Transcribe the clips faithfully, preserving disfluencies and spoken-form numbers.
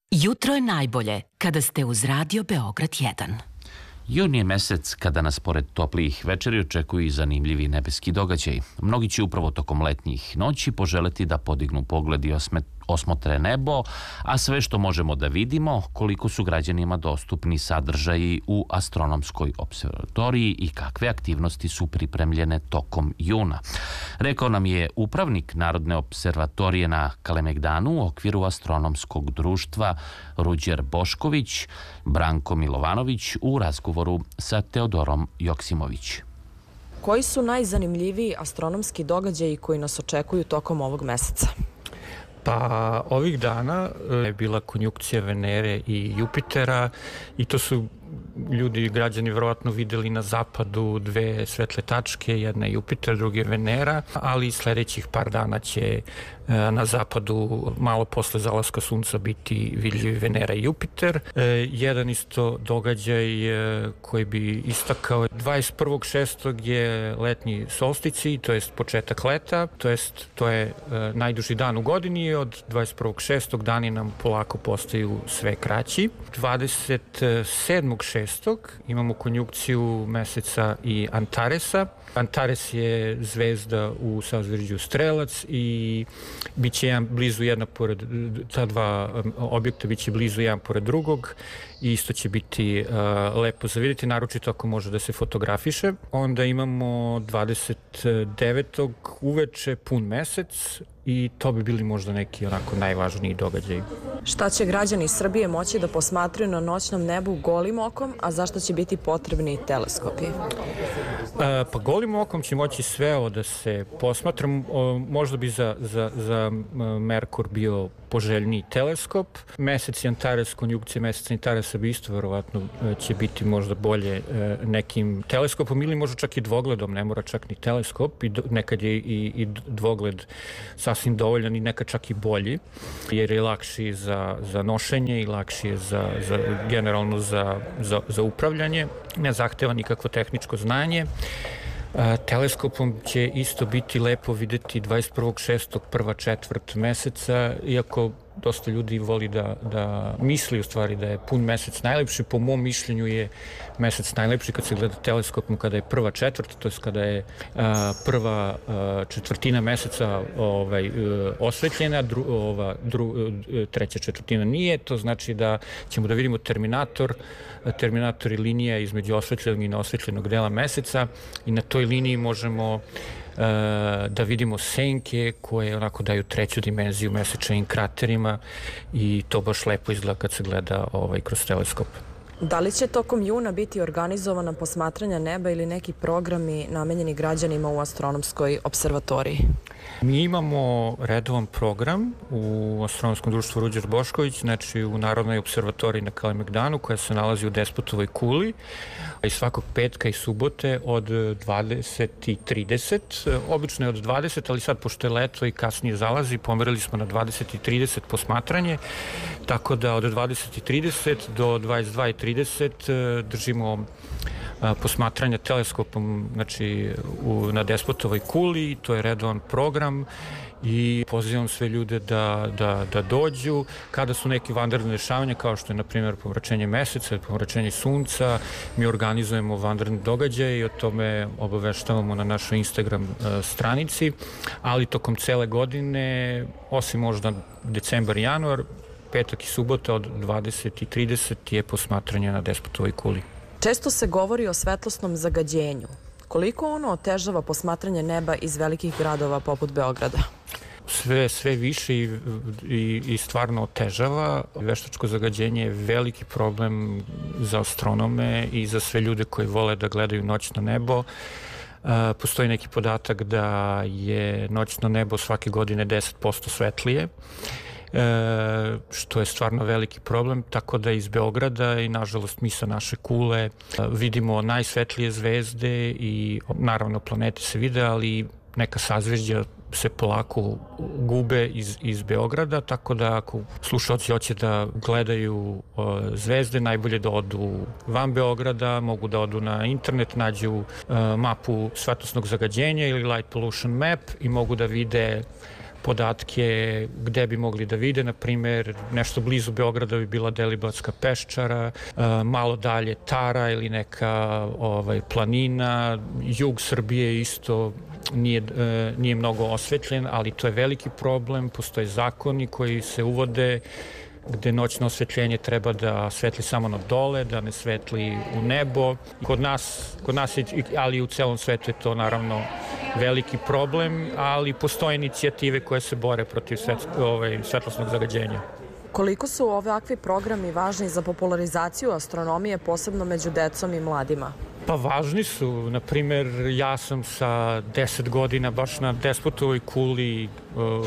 Jutro je najbolje kada ste uz Radio Beograd jedan. Jun je mesec kada nas pored toplijih večeri očekuju i zanimljivi nebeski događaj. Mnogi će upravo tokom letnjih noći poželeti da podignu pogled i osme, osmotre nebo, a sve što možemo da vidimo, koliko su građanima dostupni sadržaji u astronomskoj observatoriji i kakve aktivnosti su pripremljene tokom juna. Rekao nam je upravnik Narodne observatorije na Kalemegdanu u okviru astronomskog društva Ruđer Bošković, Branko Milovanović u razgovoru sa Teodorom Joksimović. Koji su najzanimljiviji astronomski događaji koji nas očekuju tokom ovog meseca? Pa ovih dana je bila konjunkcija Venere i Jupitera i to su ljudi i građani verovatno videli na zapadu dve svetle tačke, jedna je Jupiter, druga je Venera, ali sledećih par dana će na zapadu malo posle zalaska sunca biti vidljivi Venera i Jupiter. Jedan isto događaj koji bi istakao dvadeset prvog šestog je letnji solstici, to jest početak leta, to jest to je najduži dan u godini i od dvadeset prvog šestog dani nam polako postaju sve kraći. dvadeset sedmog šestog imamo konjunkciju Meseca i Antaresa. Antares je zvezda u sazvežđu Strelac i biće jedan blizu jedna pored, ta dva objekta biće blizu jedan pored drugog i isto će biti uh, lepo za vidjeti, naročito ako može da se fotografiše. Onda imamo dvadeset devetog uveče pun mesec i to bi bili možda neki onako najvažniji događaj. Šta će građani Srbije moći da posmatraju na noćnom nebu golim okom, a zašto će biti potrebni teleskopi? E, pa golim okom će moći sve ovo da se posmatra. Možda bi za, za, za Merkur bio poželjniji teleskop. Mesec i Antares, konjunkcija Meseca i Antaresa bi isto verovatno će biti možda bolje nekim teleskopom ili možda čak i dvogledom, ne mora čak ni teleskop i nekad je i, i dvogled sasvim dovoljan i nekad čak i bolji, jer je lakši za, za nošenje i lakši je za, za, generalno za, za, za upravljanje, ne zahteva nikakvo tehničko znanje. A, teleskopom će isto biti lepo videti dvadeset prvog šestog prva četvrt meseca, iako dosta ljudi voli da, da misli u stvari da je pun mesec najlepši. Po mom mišljenju je mesec najlepši kad se gleda teleskopom kada je prva četvrt, to je kada je a, prva a, četvrtina meseca ovaj, osvetljena, dru, ova, dru, treća četvrtina nije. To znači da ćemo da vidimo terminator, terminator je linija između osvetljenog i neosvetljenog dela meseca i na toj liniji možemo da vidimo senke koje onako daju treću dimenziju mesečevim kraterima i to baš lepo izgleda kad se gleda ovaj, kroz teleskop. Da li će tokom juna biti organizovana posmatranja neba ili neki programi namenjeni građanima u astronomskoj observatoriji? Mi imamo redovan program u astronomskom društvu Ruđer Bošković, znači u Narodnoj observatoriji na Kalemegdanu koja se nalazi u Despotovoj kuli i svakog petka i subote od dvadeset i trideset. Obično je od dvadeset, ali sad pošto je leto i kasnije zalazi, pomerili smo na dvadeset i trideset posmatranje, tako da od dvadeset i trideset do dvadeset dva i trideset držimo posmatranja teleskopom, znači u, na Despotovoj kuli, to je redovan program i pozivam sve ljude da, da, da dođu. Kada su neki vanredne dešavanja, kao što je na primjer pomračenje meseca, pomračenje sunca, mi organizujemo vanredne događaje i o tome obaveštavamo na našoj Instagram uh, stranici, ali tokom cele godine, osim možda decembar i januar, petak i subota od dvadeset i trideset je posmatranje na Despotovoj kuli. Često se govori o svetlosnom zagađenju. Koliko ono otežava posmatranje neba iz velikih gradova poput Beograda? Sve, sve više i, i, i stvarno otežava. Veštačko zagađenje je veliki problem za astronome i za sve ljude koji vole da gledaju noćno nebo. Uh, postoji neki podatak da je noćno nebo svake godine deset posto svetlije. E, što je stvarno veliki problem, tako da iz Beograda i nažalost mi sa naše kule e, vidimo najsvetlije zvezde i naravno planete se vide, ali neka sazvežđa se polako gube iz, iz Beograda, tako da ako slušalci hoće da gledaju o, zvezde, najbolje da odu van Beograda, mogu da odu na internet, nađu o, mapu svetlosnog zagađenja ili Light Pollution Map i mogu da vide podatke gde bi mogli da vide, na primer nešto blizu Beograda bi bila Deliblatska peščara, malo dalje Tara ili neka ovaj, planina, jug Srbije isto nije, nije mnogo osvetljen, ali to je veliki problem, postoje zakoni koji se uvode gde noćno osvetljenje treba da svetli samo na dole, da ne svetli u nebo. Kod nas, kod nas je, ali i u celom svetu je to naravno veliki problem, ali postoje inicijative koje se bore protiv svet, ovaj, svetlosnog zagađenja. Koliko su ovakvi programi važni za popularizaciju astronomije, posebno među decom i mladima? Pa važni su. Na primer, ja sam sa deset godina baš na Despotovoj kuli uh,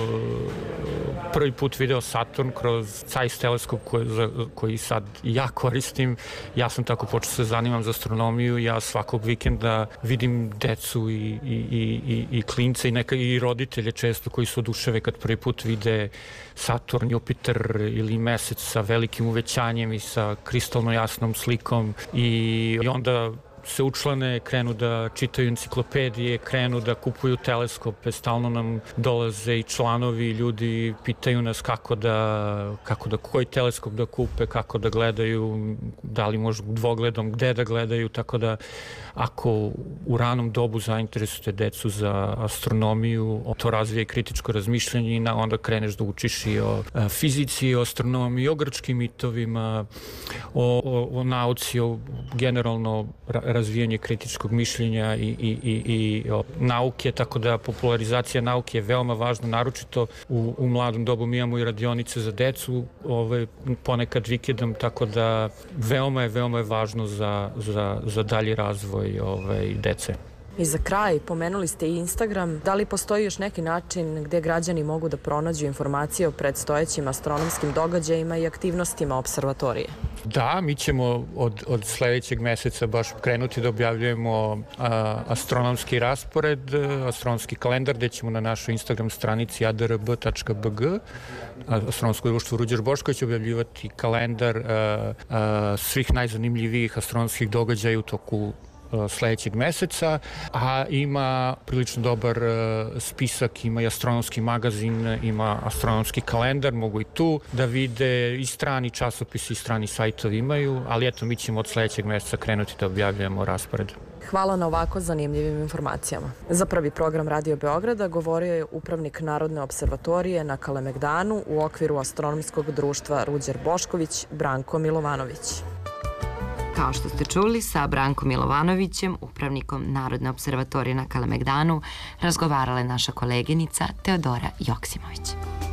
prvi put video Saturn kroz Zeiss teleskop koji, za, koji sad ja koristim. Ja sam tako počeo se zanimam za astronomiju. Ja svakog vikenda vidim decu i, i, i, i klince i, neka, i roditelje često koji su oduševe kad prvi put vide Saturn, Jupiter ili Mesec sa velikim uvećanjem i sa kristalno jasnom slikom i, i onda se učlane, krenu da čitaju enciklopedije, krenu da kupuju teleskope, stalno nam dolaze i članovi, ljudi pitaju nas kako da, kako da, koji teleskop da kupe, kako da gledaju, da li možda dvogledom, gde da gledaju, tako da ako u ranom dobu zainteresujete decu za astronomiju, to razvije kritičko razmišljanje i onda kreneš da učiš i o fizici, o astronomiji, o grčkim mitovima, o, o, o nauci, o generalno razvijanje kritičkog mišljenja i, i, i, i o, nauke, tako da popularizacija nauke je veoma važna, naročito u, u mladom dobu. Mi imamo i radionice za decu, ove, ponekad vikendom, tako da veoma je, veoma je važno za, za, za dalji razvoj ove, dece. I za kraj, pomenuli ste i Instagram. Da li postoji još neki način gde građani mogu da pronađu informacije o predstojećim astronomskim događajima i aktivnostima observatorije? Da, mi ćemo od, od sledećeg meseca baš krenuti da objavljujemo a, astronomski raspored, astronomski kalendar, gde ćemo na našoj Instagram stranici a d r b tačka b g, Astronomsko društvo Ruđer Bošković, objavljivati kalendar a, a, svih najzanimljivijih astronomskih događaja u toku sledećeg meseca, a ima prilično dobar spisak, ima i astronomski magazin, ima astronomski kalendar, mogu i tu da vide, i strani časopisi i strani sajtovi imaju, ali eto, mi ćemo od sledećeg meseca krenuti da objavljujemo raspored. Hvala na ovako zanimljivim informacijama. Za prvi program Radio Beograda govorio je upravnik Narodne observatorije na Kalemegdanu u okviru Astronomskog društva Ruđer Bošković, Branko Milovanović. Kao što ste čuli, sa Brankom Milovanovićem, upravnikom Narodne observatorije na Kalemegdanu, razgovarala je naša koleginica Teodora Joksimović.